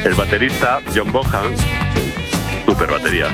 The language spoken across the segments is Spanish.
El baterista, John Bonham, super batería.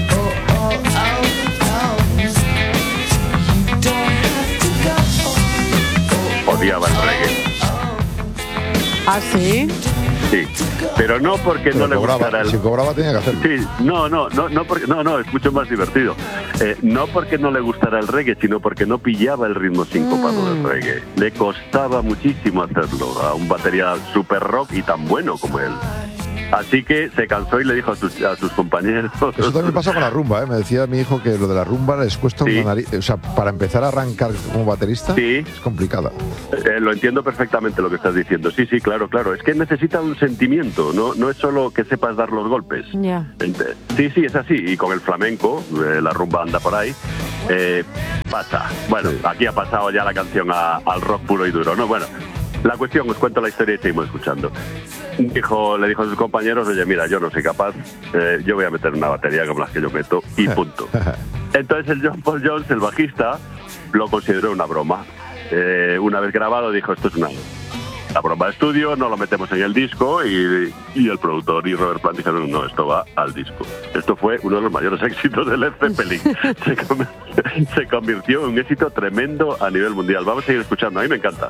Odiaba el reggae. ¿Ah, sí? Sí, pero no porque Pero no le cobraba, gustara el... si cobraba tenía que hacerlo. Sí, no, es mucho más divertido. No porque no le gustara el reggae, sino porque no pillaba el ritmo sincopado del reggae. Le costaba muchísimo hacerlo a un batería super rock y tan bueno como él. Así que se cansó y le dijo a sus compañeros... Eso también pasa con la rumba, ¿eh? Me decía mi hijo que lo de la rumba les cuesta una nariz. O sea, para empezar a arrancar como baterista es complicada. Lo entiendo perfectamente lo que estás diciendo. Sí, claro. Es que necesita un sentimiento, no es solo que sepas dar los golpes. Yeah. Sí, es así. Y con el flamenco, la rumba anda por ahí, pasa. Bueno, aquí ha pasado ya la canción al rock puro y duro, ¿no? Bueno, la cuestión, os cuento la historia y seguimos escuchando. Le dijo a sus compañeros, oye, mira, yo no soy capaz, yo voy a meter una batería como las que yo meto, y punto. Entonces el John Paul Jones, el bajista, lo consideró una broma. Una vez grabado dijo, esto es una broma de estudio, no lo metemos en el disco, y el productor y Robert Plant dijeron, no, esto va al disco. Esto fue uno de los mayores éxitos de Led Zeppelin. Se convirtió en un éxito tremendo a nivel mundial. Vamos a seguir escuchando, a mí me encanta.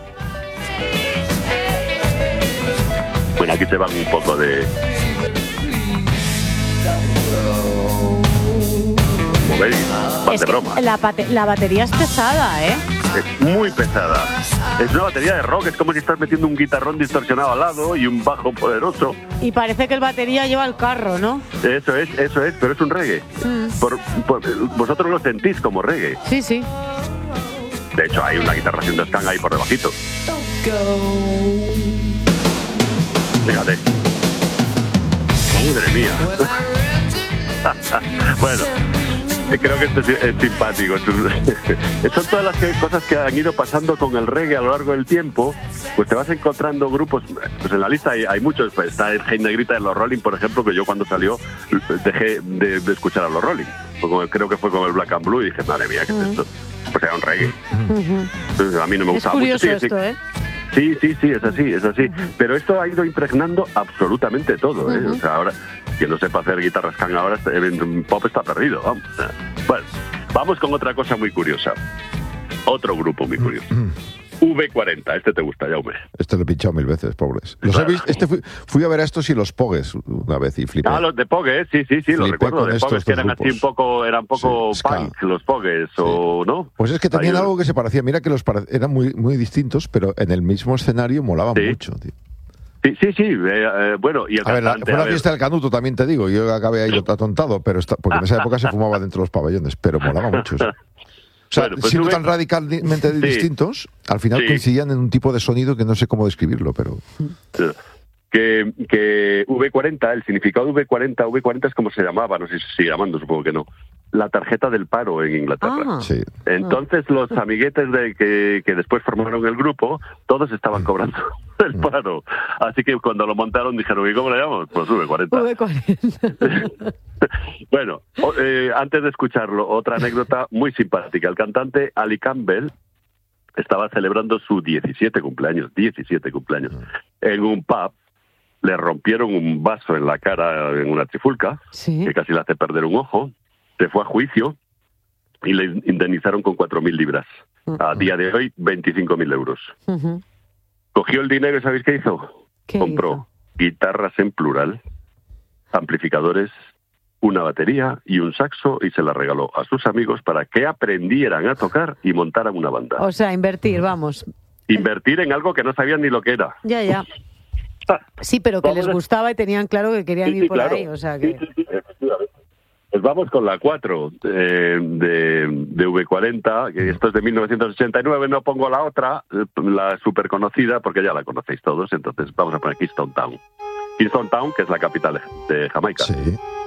Bueno, aquí te van un poco de... Como veis, van de broma. La batería es pesada, ¿eh? Es muy pesada. Es una batería de rock, es como si estás metiendo un guitarrón distorsionado al lado y un bajo poderoso. Y parece que el batería lleva el carro, ¿no? Eso es, pero es un reggae. Vosotros lo sentís como reggae. Sí. De hecho, hay una guitarra haciendo scan ahí por debajito. Fíjate. Madre mía. Bueno, creo que esto es simpático. Son todas las cosas que han ido pasando con el reggae a lo largo del tiempo. Pues te vas encontrando grupos. Pues en la lista hay muchos. Pues está el Hey Negrita de los Rolling, por ejemplo, que yo cuando salió dejé de escuchar a los Rolling. Creo que fue con el Black and Blue y dije, madre mía, ¿qué es esto? Pues era un reggae. Entonces, a mí no me gustaba mucho. Es curioso esto, ¿eh? Sí, es así. Pero esto ha ido impregnando absolutamente todo, ¿eh? O sea, ahora, quien no sepa hacer guitarras can ahora, pop está perdido, vamos. Bueno, vamos con otra cosa muy curiosa. Otro grupo muy curioso. V40, este te gusta, Jaume. Este lo he pinchado 1000 veces, pobres. Los he visto, fui a ver a estos y los Pogues una vez y flipé. Los de Pogues, sí, lo recuerdo. De Pogues que eran así eran un poco punk, los Pogues, ¿o no? Pues es que tenían algo que se parecía. Mira que eran muy, muy distintos, pero en el mismo escenario molaban mucho, tío. Sí. Bueno, y el cantante... Fue la fiesta del Canuto, también te digo. Yo acabé ahí atontado, pero porque en esa época se fumaba dentro de los pabellones, pero molaba mucho. O sea, pues siendo tan radicalmente distintos, al final coincidían en un tipo de sonido que no sé cómo describirlo, pero... Que V40, el significado de V40 es como se llamaba, no sé si se sigue llamando, supongo que no. La tarjeta del paro en Inglaterra. Sí. Entonces los amiguetes que después formaron el grupo, todos estaban cobrando el paro. Así que cuando lo montaron dijeron, ¿y cómo le llamamos? Pues V40. V40. Bueno, antes de escucharlo, otra anécdota muy simpática. El cantante Ali Campbell estaba celebrando su 17 cumpleaños, en un pub. Le rompieron un vaso en la cara en una trifulca, que casi le hace perder un ojo. Se fue a juicio y le indemnizaron con 4.000 libras. A día de hoy, 25.000 euros. Cogió el dinero y ¿sabéis qué hizo? Compró guitarras en plural, amplificadores, una batería y un saxo y se la regaló a sus amigos para que aprendieran a tocar y montaran una banda. O sea, invertir, vamos. Invertir en algo que no sabían ni lo que era. Ya. Sí, pero que les gustaba y tenían claro que querían ir por ahí, o sea que... Sí, efectivamente. Pues vamos con la 4 de V40, que esto es de 1989, no pongo la otra, la súper conocida, porque ya la conocéis todos, entonces vamos a poner Kingston Town. Kingston Town, que es la capital de Jamaica. Sí.